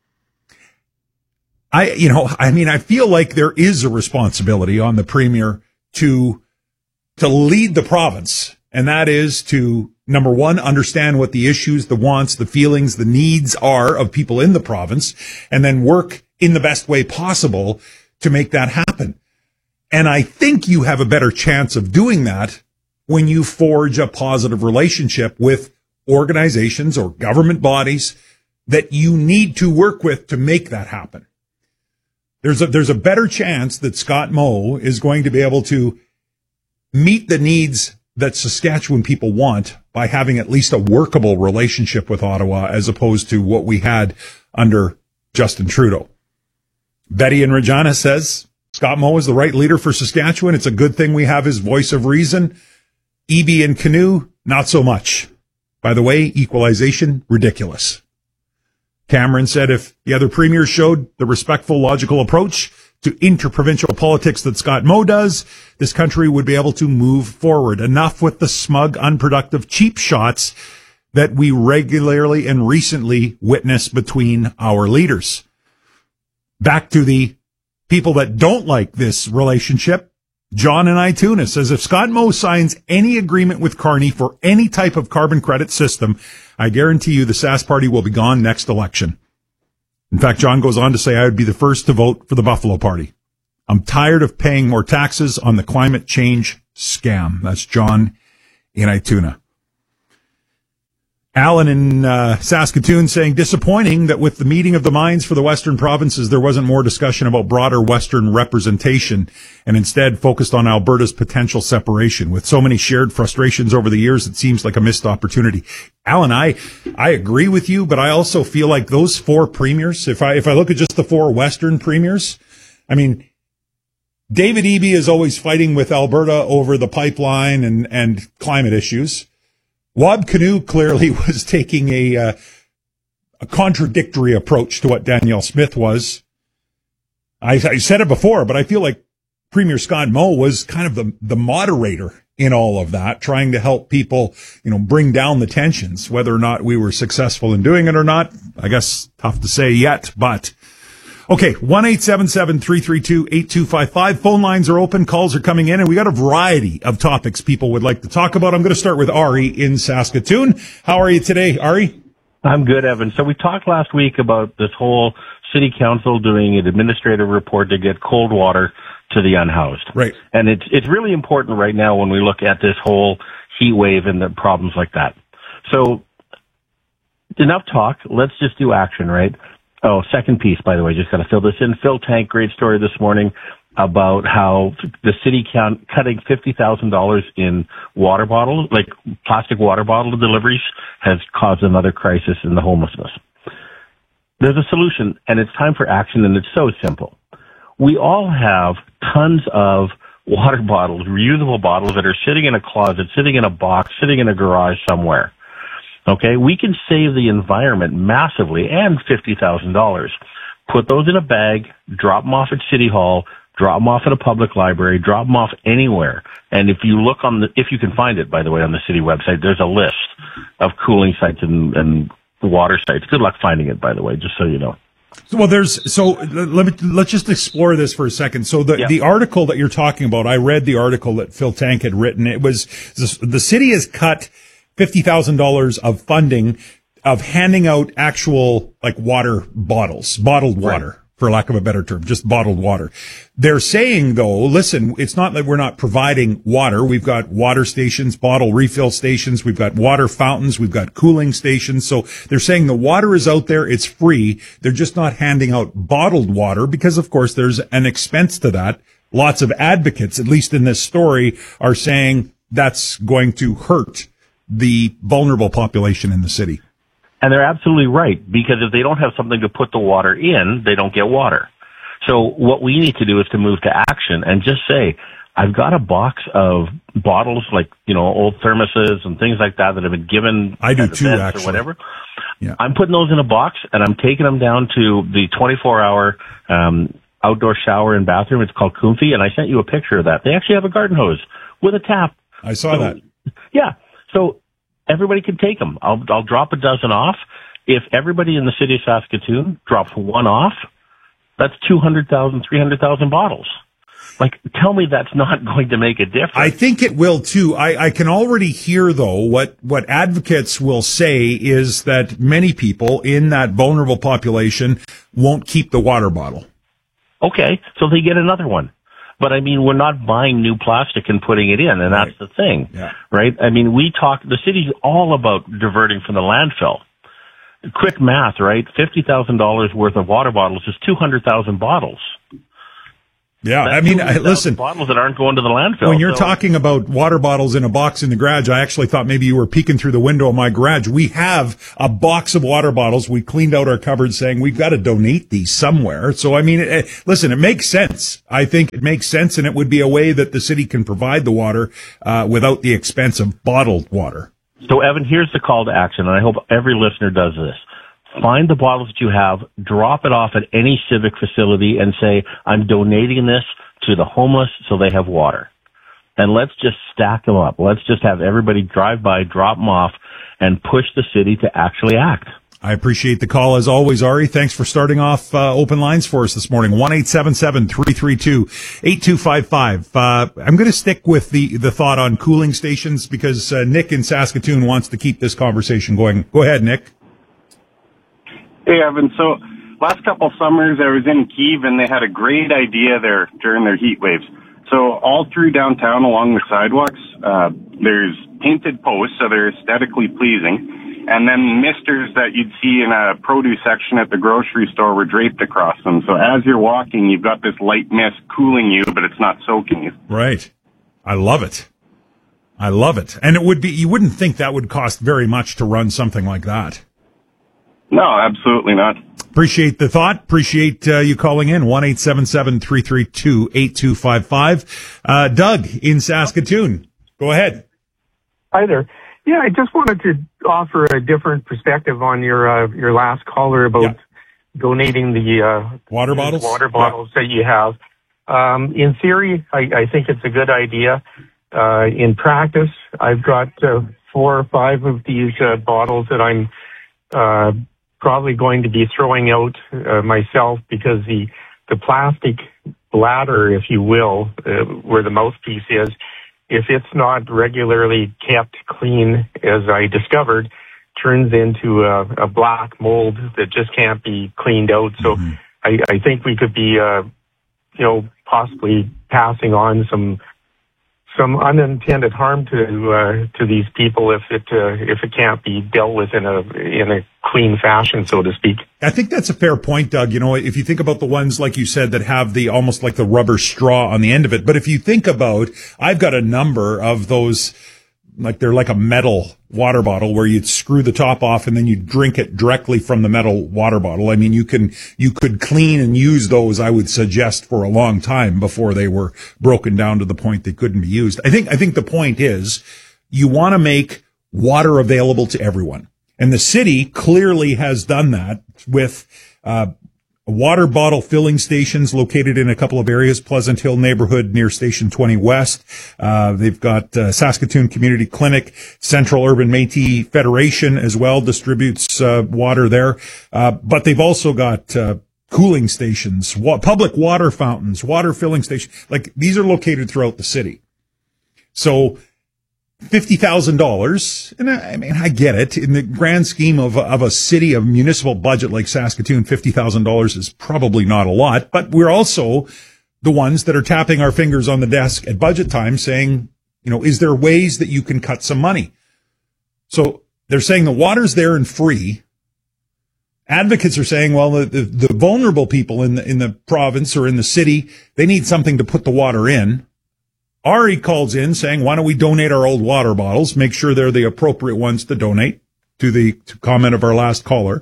S22: I feel like there is a responsibility on the Premier to lead the province And that is to, number one, understand what the issues, the wants, the feelings, the needs are of people in the province, and then work in the best way possible to make that happen. And I think you have a better chance of doing that when you forge a positive relationship with organizations or government bodies that you need to work with to make that happen. There's a better chance that Scott Moe is going to be able to meet the needs that Saskatchewan people want by having at least a workable relationship with Ottawa as opposed to what we had under Justin Trudeau. Betty in Regina says Scott Moe is the right leader for Saskatchewan. It's a good thing we have his voice of reason. EB and Canoe, not so much. By the way, equalization, ridiculous. Cameron said if the other premiers showed the respectful, logical approach to interprovincial politics that Scott Moe does, this country would be able to move forward. Enough with the smug, unproductive, cheap shots that we regularly and recently witness between our leaders. Back to the people that don't like this relationship. John in Ituna says if Scott Moe signs any agreement with Carney for any type of carbon credit system, I guarantee you the Sask Party will be gone next election. In fact, John goes on to say I would be the first to vote for the Buffalo Party. I'm tired of paying more taxes on the climate change scam. That's John in Ituna. Alan in Saskatoon saying disappointing that with the meeting of the minds for the Western provinces, there wasn't more discussion about broader Western representation and instead focused on Alberta's potential separation. With so many shared frustrations over the years, it seems like a missed opportunity. Alan, I agree with you, but I also feel like those four premiers, if I look at just the four Western premiers, I mean, David Eby is always fighting with Alberta over the pipeline and climate issues. Wab Kinew clearly was taking a contradictory approach to what Danielle Smith was. I said it before, but I feel like Premier Scott Moe was kind of the moderator in all of that, trying to help people, bring down the tensions. Whether or not we were successful in doing it or not, I guess tough to say yet, but okay, 1-877-332-8255. Phone lines are open. Calls are coming in, and we got a variety of topics people would like to talk about. I'm going to start with Ari in Saskatoon. How are you today, Ari?
S4: I'm good, Evan. So we talked last week about this whole city council doing an administrative report to get cold water to the unhoused.
S22: Right.
S4: And it's really important right now when we look at this whole heat wave and the problems like that. So enough talk. Let's just do action, right? Oh, second piece, by the way, just got to fill this in. Phil Tank, great story this morning about how the city cutting $50,000 in water bottles, like plastic water bottle deliveries, has caused another crisis in the homelessness. There's a solution, and it's time for action, and it's so simple. We all have tons of water bottles, reusable bottles that are sitting in a closet, sitting in a box, sitting in a garage somewhere. Okay, we can save the environment massively and $50,000. Put those in a bag, drop them off at City Hall, drop them off at a public library, drop them off anywhere. And if you look if you can find it, by the way, on the city website, there's a list of cooling sites and water sites. Good luck finding it, by the way, just so you know.
S22: Well, let's just explore this for a second. So the article that you're talking about, I read the article that Phil Tank had written. It was the city has cut $50,000 of funding of handing out actual water bottles, bottled water, for lack of a better term, just bottled water. They're saying though, listen, it's not that we're not providing water. We've got water stations, bottle refill stations. We've got water fountains. We've got cooling stations. So they're saying the water is out there. It's free. They're just not handing out bottled water because of course there's an expense to that. Lots of advocates, at least in this story, are saying that's going to hurt the vulnerable population in the city.
S4: And they're absolutely right, because if they don't have something to put the water in, they don't get water. So what we need to do is to move to action and just say, I've got a box of bottles like, old thermoses and things like that have been given.
S22: I do too, actually.
S4: Or whatever.
S22: Yeah.
S4: I'm putting those in a box and I'm taking them down to the 24-hour outdoor shower and bathroom. It's called Comfy, and I sent you a picture of that. They actually have a garden hose with a tap.
S22: I saw that.
S4: Yeah. So everybody can take them. I'll drop a dozen off. If everybody in the city of Saskatoon drops one off, that's 200,000, 300,000 bottles. Like, tell me that's not going to make a difference.
S22: I think it will too. I can already hear though what advocates will say is that many people in that vulnerable population won't keep the water bottle.
S4: Okay, so they get another one. But I mean, we're not buying new plastic and putting it in, and that's the thing, right? I mean, the city's all about diverting from the landfill. Quick math, right? $50,000 worth of water bottles is 200,000 bottles.
S22: Yeah,
S4: That's
S22: I mean, listen.
S4: Bottles that aren't going to the landfill.
S22: When you're talking about water bottles in a box in the garage, I actually thought maybe you were peeking through the window of my garage. We have a box of water bottles. We cleaned out our cupboard saying we've got to donate these somewhere. So, I mean, listen, it makes sense. I think it makes sense, and it would be a way that the city can provide the water without the expense of bottled water.
S4: So, Evan, here's the call to action, and I hope every listener does this. Find the bottles that you have, drop it off at any civic facility and say, I'm donating this to the homeless so they have water. And let's just stack them up. Let's just have everybody drive by, drop them off, and push the city to actually act.
S22: I appreciate the call as always, Ari. Thanks for starting off open lines for us this morning. 1-877-332-8255. I'm going to stick with the thought on cooling stations because Nick in Saskatoon wants to keep this conversation going. Go ahead, Nick.
S6: Hey, Evan. So last couple summers I was in Kyiv, and they had a great idea there during their heat waves. So all through downtown along the sidewalks, there's painted posts, so they're aesthetically pleasing. And then misters that you'd see in a produce section at the grocery store were draped across them. So as you're walking, you've got this light mist cooling you, but it's not soaking you.
S22: Right. I love it. I love it. And it would be, you wouldn't think that would cost very much to run something like that.
S6: No, absolutely not.
S22: Appreciate the thought. Appreciate you calling in. 1-877-332-8255. Doug in Saskatoon. Go ahead.
S10: Hi there. Yeah, I just wanted to offer a different perspective on your last caller about donating the
S22: water bottles
S10: that you have. In theory, I think it's a good idea. In practice, I've got 4 or 5 of these bottles that I'm probably going to be throwing out myself because the plastic bladder, if you will, where the mouthpiece is, if it's not regularly kept clean, as I discovered, turns into a black mold that just can't be cleaned out. So I think we could be, possibly passing on some unintended harm to these people if it can't be dealt with in a clean fashion, so to speak.
S22: I think that's a fair point, Doug. You know, if you think about the ones, like you said, that have the almost like the rubber straw on the end of it. But if you think about, I've got a number of those, like they're like a metal water bottle where you'd screw the top off and then you drink it directly from the metal water bottle. I mean, you could clean and use those, I would suggest, for a long time before they were broken down to the point they couldn't be used. I think the point is you want to make water available to everyone. And the city clearly has done that with, water bottle filling stations located in a couple of areas, Pleasant Hill neighborhood near Station 20 West. They've got Saskatoon Community Clinic, Central Urban Métis Federation as well distributes water there. But they've also got cooling stations, public water fountains, water filling stations. Like these are located throughout the city. So $50,000, and I mean, I get it. In the grand scheme of a city, a municipal budget like Saskatoon, $50,000 is probably not a lot, but we're also the ones that are tapping our fingers on the desk at budget time saying, is there ways that you can cut some money? So they're saying the water's there and free. Advocates are saying, well, the vulnerable people in the province or in the city, they need something to put the water in. Ari calls in saying, why don't we donate our old water bottles, make sure they're the appropriate ones to donate, to the comment of our last caller.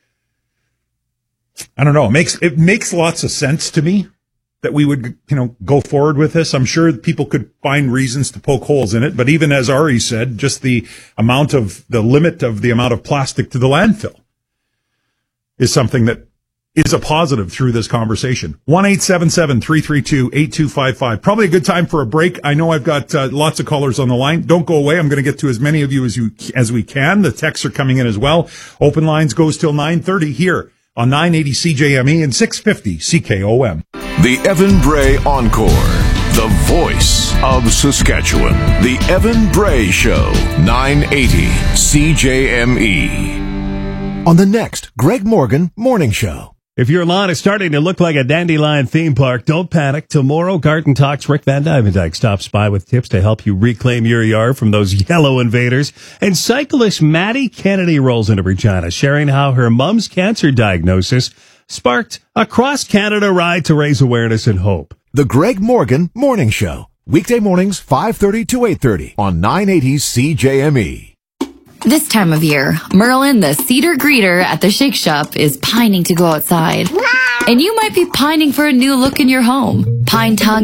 S22: I don't know. It makes lots of sense to me that we would, go forward with this. I'm sure people could find reasons to poke holes in it. But even as Ari said, just the limit of the amount of plastic to the landfill is something that is a positive through this conversation. 1-877-332-8255. Probably a good time for a break. I know I've got lots of callers on the line. Don't go away. I'm going to get to as many of you as we can. The texts are coming in as well. Open lines goes till 9:30 here on 980 CJME and 650 CKOM.
S8: The Evan Bray Encore. the voice of Saskatchewan. The Evan Bray Show, 980 CJME. On the next Greg Morgan Morning Show.
S3: If your lawn is starting to look like a dandelion theme park, don't panic. Tomorrow, Garden Talks Rick Van Dyke stops by with tips to help you reclaim your yard from those yellow invaders. And cyclist Maddie Kennedy rolls into Regina, sharing how her mom's cancer diagnosis sparked a cross-Canada ride to raise awareness and hope.
S8: The Greg Morgan Morning Show. Weekday mornings, 5:30 to 8:30 on 980 CJME.
S7: This time of year, Merlin, the cedar greeter at the Shake Shop, is pining to go outside. And you might be pining for a new look in your home. Pine tongue